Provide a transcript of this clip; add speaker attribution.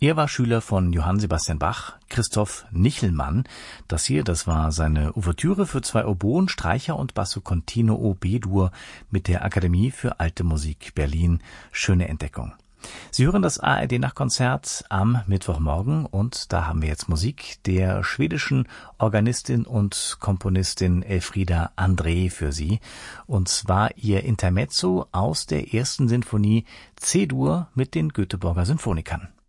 Speaker 1: Er war Schüler von Johann Sebastian Bach, Christoph Nichelmann. Das war seine Ouvertüre für 2 Oboen, Streicher und Basso Continuo B-Dur mit der Akademie für Alte Musik Berlin. Schöne Entdeckung. Sie hören das ARD-Nachtkonzert am Mittwochmorgen und da haben wir jetzt Musik der schwedischen Organistin und Komponistin Elfriede André für Sie. Und zwar ihr Intermezzo aus der 1. Sinfonie C-Dur mit den Göteborger Symphonikern.